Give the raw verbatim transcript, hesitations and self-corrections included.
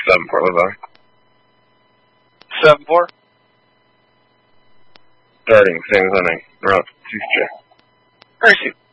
seven four, Levi. seven four? Starting San Jose, route two check. Gracie.